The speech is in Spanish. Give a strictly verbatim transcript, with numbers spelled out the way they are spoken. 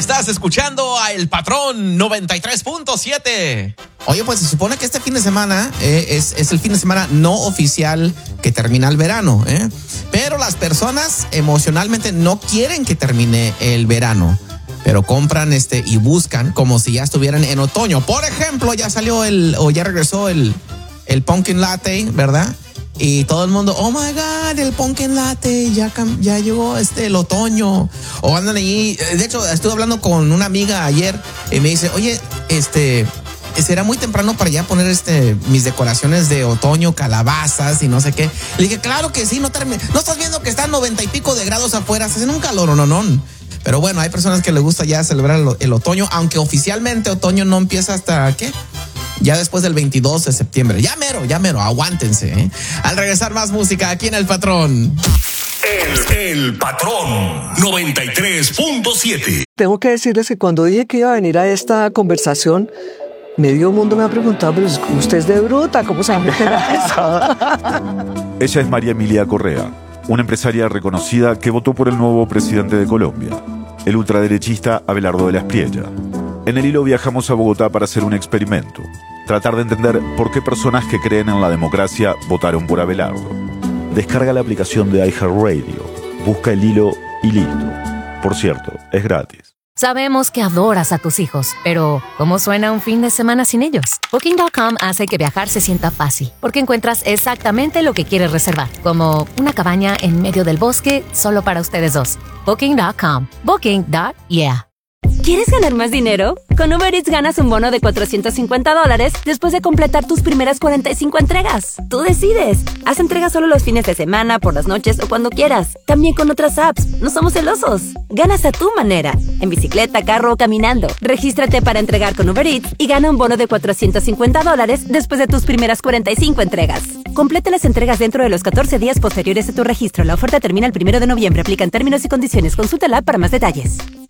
Estás escuchando a El Patrón noventa y tres punto siete. Oye, pues se supone que este fin de semana eh, es, es el fin de semana no oficial que termina el verano, ¿eh? Pero las personas emocionalmente no quieren que termine el verano, pero compran este y buscan como si ya estuvieran en otoño. Por ejemplo, ya salió el, o ya regresó el, el pumpkin latte, ¿verdad? Y todo el mundo, oh my God, el pumpkin latte, ya, ya llegó este, el otoño. O andan ahí. De hecho, estuve hablando con una amiga ayer y me dice, oye, este, será muy temprano para ya poner este, mis decoraciones de otoño, calabazas y no sé qué. Le dije, claro que sí, no, term- no estás viendo que están noventa y pico de grados afuera, se hace un calor, no, no, no. Pero bueno, hay personas que les gusta ya celebrar el, el otoño, aunque oficialmente otoño no empieza hasta, ¿qué? Ya después del veintidós de septiembre. Ya mero, ya mero, aguántense, ¿eh? Al regresar, más música aquí en El Patrón. El, el Patrón noventa y tres punto siete. Tengo que decirles que cuando dije que iba a venir a esta conversación, medio mundo me ha preguntado, pero usted es de bruta, ¿cómo se llama eso? Ella es María Emilia Correa, una empresaria reconocida que votó por el nuevo presidente de Colombia, el ultraderechista Abelardo de la Espriella. En el hilo viajamos a Bogotá para hacer un experimento, tratar de entender por qué personas que creen en la democracia votaron por Abelardo. Descarga la aplicación de iHeartRadio, busca el hilo y listo. Por cierto, es gratis. Sabemos que adoras a tus hijos, pero ¿cómo suena un fin de semana sin ellos? Booking punto com hace que viajar se sienta fácil, porque encuentras exactamente lo que quieres reservar, como una cabaña en medio del bosque solo para ustedes dos. Booking punto com. Booking. Yeah. ¿Quieres ganar más dinero? Con Uber Eats ganas un bono de cuatrocientos cincuenta dólares después de completar tus primeras cuarenta y cinco entregas. Tú decides. Haz entregas solo los fines de semana, por las noches o cuando quieras. También con otras apps. No somos celosos. Ganas a tu manera. En bicicleta, carro o caminando. Regístrate para entregar con Uber Eats y gana un bono de cuatrocientos cincuenta dólares después de tus primeras cuarenta y cinco entregas. Completa las entregas dentro de los catorce días posteriores a tu registro. La oferta termina el primero de noviembre. Aplican términos y condiciones. Consulta la app para más detalles.